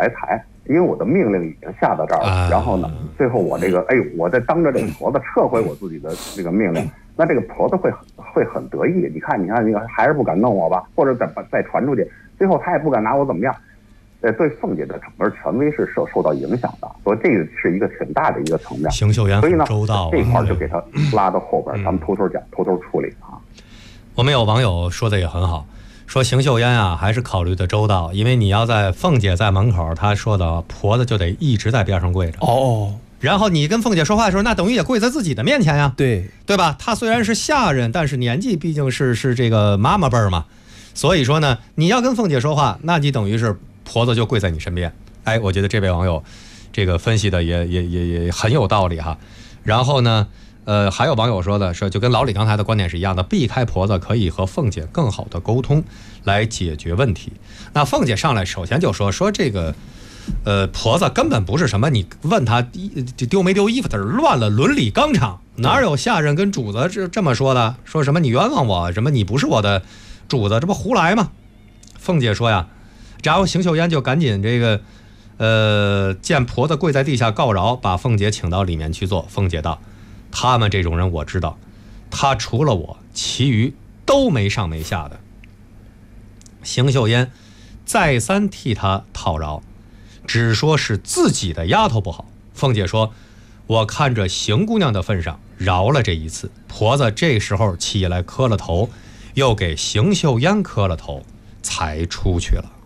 来财，因为我的命令已经下到这儿了。然后呢，最后我这个我再当着这个婆子撤回我自己的这个命令，那这个婆子会很得意。你看，还是不敢弄我吧，或者再传出去，最后他也不敢拿我怎么样。对凤姐的整个权威是受到影响的，所以这个是一个挺大的一个层面。 邢岫烟所以呢， 周到这块就给他拉到后边，咱们偷偷讲，偷偷处理啊。 我们有网友说的也很好，说邢岫烟啊还是考虑的周到，因为你要在凤姐在门口，他说的婆子就得一直在边上跪着然后你跟凤姐说话的时候，那等于也跪在自己的面前呀，对吧？她虽然是下人，但是年纪毕竟是这个妈妈辈儿嘛，所以说呢，你要跟凤姐说话，那你等于是婆子就跪在你身边。我觉得这位网友这个分析的也很有道理哈。然后呢，还有网友说就跟老李刚才的观点是一样的，避开婆子可以和凤姐更好的沟通，来解决问题。那凤姐上来首先就说这个，婆子根本不是什么你问她丢没丢衣服，她是乱了伦理纲常，哪有下人跟主子这么说的？说什么你冤枉我，什么你不是我的主子，这不胡来吗？凤姐说呀。然后邢岫烟就赶紧这个，见婆子跪在地下告饶，把凤姐请到里面去坐。凤姐道：“他们这种人我知道，他除了我，其余都没上没下的。”邢岫烟再三替他讨饶，只说是自己的丫头不好。凤姐说：“我看着邢姑娘的份上，饶了这一次。”婆子这时候起来磕了头，又给邢岫烟磕了头，才出去了。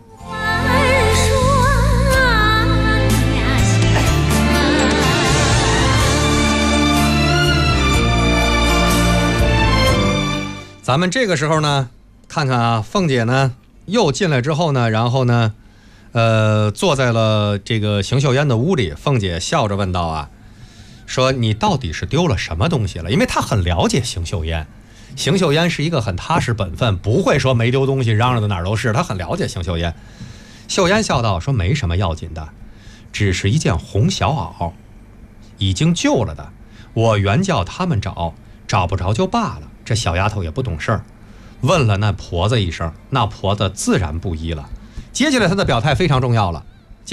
咱们这个时候呢，看看啊，凤姐呢又进来之后呢，然后呢，坐在了这个邢岫烟的屋里。凤姐笑着问道啊，说你到底是丢了什么东西了？因为她很了解邢岫烟，邢岫烟是一个很踏实本分，不会说没丢东西嚷嚷的哪儿都是，她很了解邢岫烟。岫烟笑道说没什么要紧的，只是一件红小袄，已经旧了的，我原叫他们找不着就罢了。这小丫头也不懂事儿，问了那婆子一声，那婆子自然不依了。接下来她的表态非常重要了，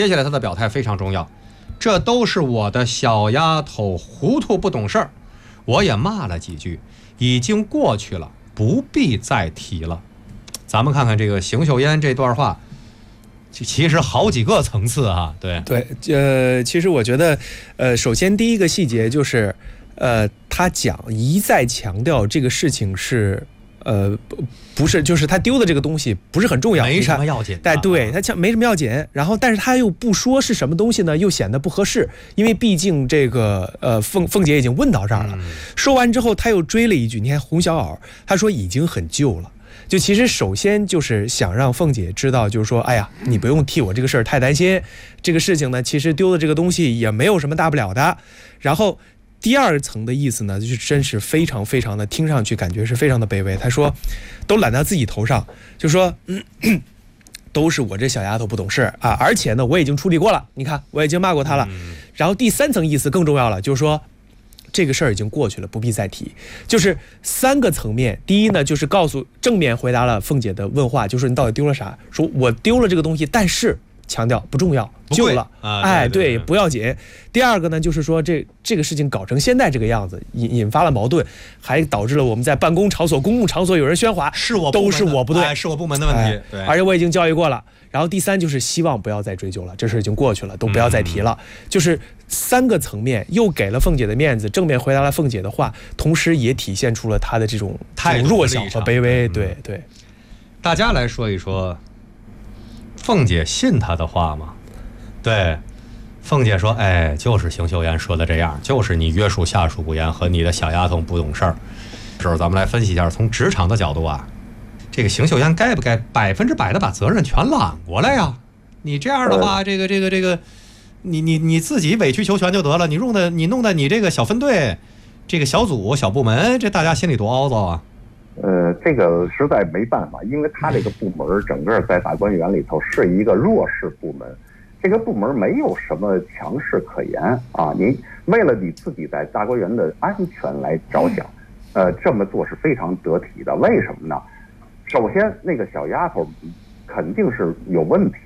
这都是我的小丫头糊涂不懂事儿，我也骂了几句，已经过去了，不必再提了。咱们看看这个邢岫烟这段话，其实好几个层次啊。 对，其实我觉得，首先第一个细节就是，他一再强调这个事情是，不是，就是他丢的这个东西不是很重要， 没什么要紧。 对，他没什么要紧。然后，但是他又不说是什么东西呢，又显得不合适，因为毕竟这个凤姐已经问到这儿了。说完之后，他又追了一句：“你看红小袄，他说已经很旧了。”就其实首先就是想让凤姐知道，就是说，哎呀，你不用替我这个事儿太担心，这个事情呢，其实丢的这个东西也没有什么大不了的。然后第二层的意思呢，就是真是非常非常的，听上去感觉是非常的卑微。他说，都揽到自己头上，就说，都是我这小丫头不懂事啊，而且呢，我已经处理过了，你看我已经骂过她了。然后第三层意思更重要了，就是说，这个事儿已经过去了，不必再提。就是三个层面。第一呢，就是正面回答了凤姐的问话，就是你到底丢了啥？说我丢了这个东西，但是强调不重要，旧了，对，不要紧。第二个呢，就是说这个事情搞成现在这个样子，引发了矛盾，还导致了我们在办公场所、公共场所有人喧哗，都是我不对， 是我部门的问题。对， 而且我已经教育过了。然后第三就是希望不要再追究了，这事已经过去了，都不要再提了。就是三个层面，又给了凤姐的面子，正面回答了凤姐的话，同时也体现出了她的这种弱小和卑微。对， 大家来说一说，凤姐信她的话吗？对，凤姐说，就是邢岫烟说的这样，就是你约束下属不严和你的小丫头不懂事儿。时候咱们来分析一下，从职场的角度啊，这个邢岫烟该不该100%的把责任全揽过来呀？你这样的话，这个，你自己委曲求全就得了，你弄得你这个小分队、这个小组、小部门，这大家心里多凹糟啊！ 这个实在没办法，因为他这个部门整个在大观园里头是一个弱势部门，这个部门没有什么强势可言啊。你为了你自己在大观园的安全来着想，这么做是非常得体的。为什么呢？首先，那个小丫头肯定是有问题，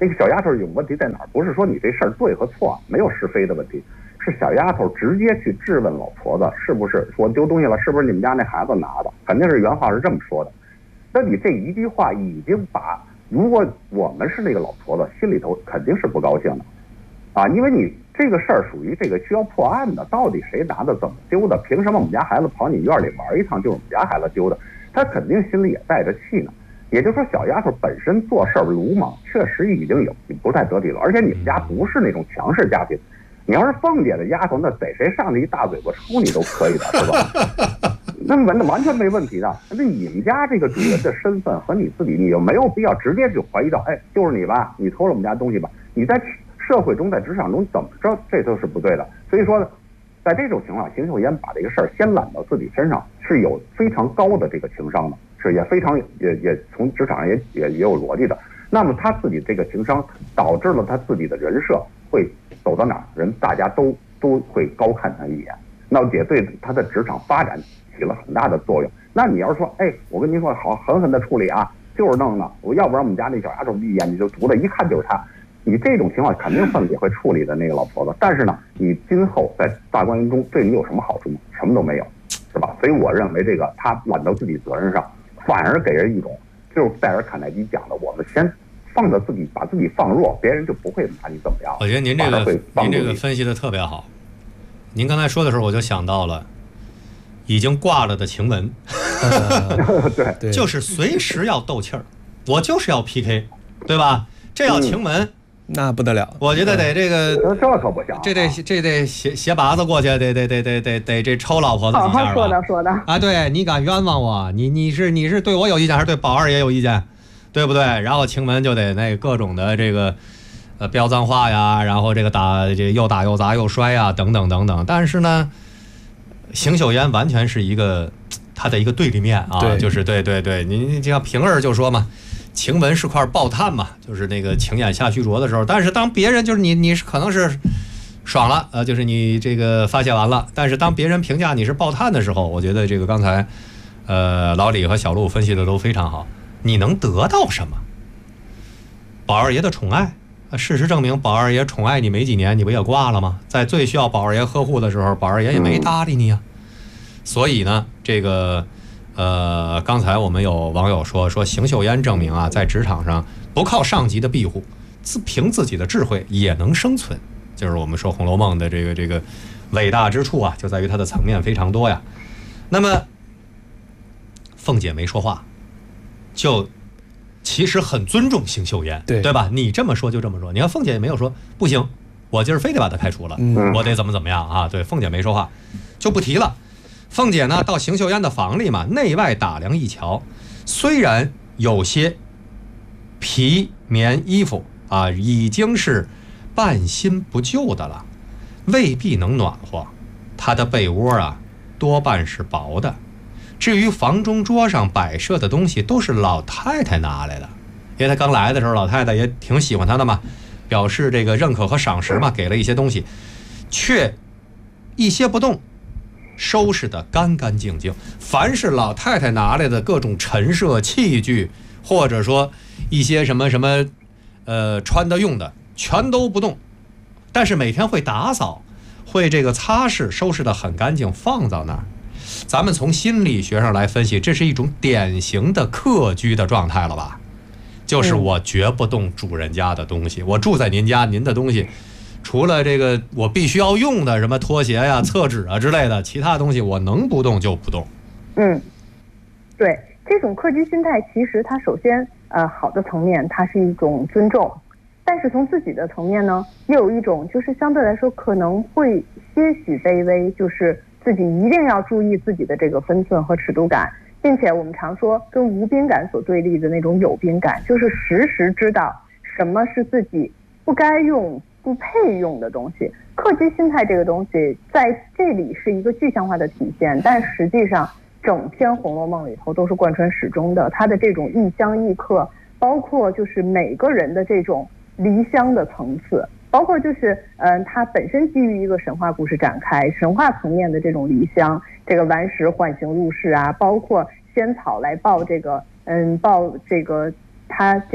那个小丫头有问题在哪儿？不是说你这事儿对和错，没有是非的问题，是小丫头直接去质问老婆子是不是我丢东西了，是不是你们家那孩子拿的？肯定是原话是这么说的。那你这一句话已经把，如果我们是那个老婆子，心里头肯定是不高兴的，啊，因为你这个事儿属于这个需要破案的，到底谁拿的，怎么丢的？凭什么我们家孩子跑你院里玩一趟就是我们家孩子丢的？他肯定心里也带着气呢。也就是说，小丫头本身做事儿鲁莽，确实已经有不太得体了。而且你们家不是那种强势家庭，你要是凤姐的丫头，那逮谁上去一大嘴巴抽你都可以的，是吧？那完全没问题的。那你们家这个主人的身份和你自己，你又没有必要直接就怀疑到，哎，就是你吧，你偷了我们家东西吧？你在社会中，在职场中怎么着，这都是不对的。所以说呢，在这种情况，邢岫烟把这个事儿先揽到自己身上，是有非常高的这个情商的。是也非常也从职场上也有逻辑的。那么他自己这个情商导致了他自己的人设会走到哪儿，大家都会高看他一眼，那也对他的职场发展起了很大的作用。那你要是说，哎，我跟您说，好狠狠的处理啊，就是弄的，我要不然我们家那小丫头一眼就读的，一看就是他。你这种情况肯定凤姐会处理的那个老婆子，但是呢，你今后在大观园中对你有什么好处吗？什么都没有，是吧？所以我认为这个他揽到自己责任上。反而给人一种，就是戴尔·卡耐基讲的，我们先放到自己，把自己放弱，别人就不会拿你怎么样。 我觉得您这个分析的特别好。您刚才说的时候，我就想到了已经挂了的晴雯， 对， 就是随时要斗气儿，我就是要 PK， 对吧？这要晴雯。 那不得了， 我觉得得这个， 这可不行， 这得斜拔子过去，得这抽老婆子几下吧。 说的啊，对，你敢冤枉我？你是对我有意见，还是对宝二爷有意见？对不对？然后晴雯就得那各种的这个飙脏话呀，然后这个又打又砸又摔呀，等等等等。但是呢，邢岫烟完全是一个他的一个对立面啊，就是对，您像平儿就说嘛。晴雯是块爆炭嘛，就是那个情眼下须着的时候，但是当别人就是你可能是爽了，就是你这个发泄完了，但是当别人评价你是爆炭的时候，我觉得这个刚才老李和小陆分析的都非常好。你能得到什么？宝二爷的宠爱，事实证明宝二爷宠爱你没几年，你不也挂了吗？在最需要宝二爷呵护的时候，宝二爷也没搭理你啊。所以呢，这个刚才我们有网友说邢岫烟证明啊，在职场上不靠上级的庇护，凭自己的智慧也能生存。就是我们说《红楼梦》的这个伟大之处啊，就在于它的层面非常多呀。那么凤姐没说话，就其实很尊重邢岫烟，对吧？你这么说就这么说。你看凤姐也没有说不行，我今儿非得把他开除了，我得怎么样啊？对，凤姐没说话，就不提了。凤姐呢，到邢岫烟的房里嘛，内外打量一瞧，虽然有些皮棉衣服啊，已经是半新不旧的了，未必能暖和。她的被窝啊，多半是薄的。至于房中桌上摆设的东西，都是老太太拿来的，因为她刚来的时候，老太太也挺喜欢她的嘛，表示这个认可和赏识嘛，给了一些东西，却一些不动。收拾得干干净净，凡是老太太拿来的各种陈设器具，或者说一些什么穿的用的，全都不动。但是每天会打扫，会这个擦拭，收拾得很干净，放到那儿。咱们从心理学上来分析，这是一种典型的客居的状态了吧？就是我绝不动主人家的东西，我住在您家，您的东西。除了这个我必须要用的什么拖鞋呀、厕纸啊之类的，其他东西我能不动就不动。 对，这种客居心态，其实它首先好的层面，它是一种尊重，但是从自己的层面呢，又有一种就是相对来说可能会些许卑微，就是自己一定要注意自己的这个分寸和尺度感，并且我们常说跟无宾感所对立的那种有宾感，就是时时知道什么是自己不该用不配用的东西。客居心态这个东西在这里是一个具象化的体现，但实际上整篇《红楼梦》里头都是贯穿始终的，它的这种异乡异客，包括就是每个人的这种离乡的层次，包括就是它本身基于一个神话故事展开，神话层面的这种离乡，这个顽石唤醒入室啊，包括仙草来报这个他这个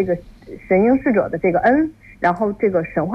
神瑛侍者的这个恩，然后这个神话